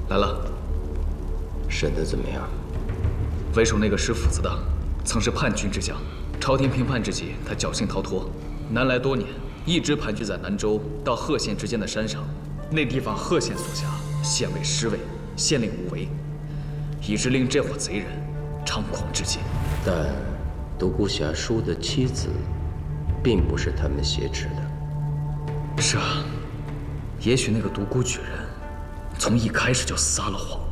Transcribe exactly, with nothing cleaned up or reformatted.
来了。 审得怎么样？ 为首那个使斧子的，曾是叛军之将。朝廷平叛之际，他侥幸逃脱，南来多年，一直盘踞在南州到贺县之间的山上。那地方贺县所辖，县尉失位，县令无为，以致令这伙贼人猖狂至极。 但独孤侠叔的妻子，并不是他们挟持的。 是啊，也许那个独孤举人，从一开始就撒了谎。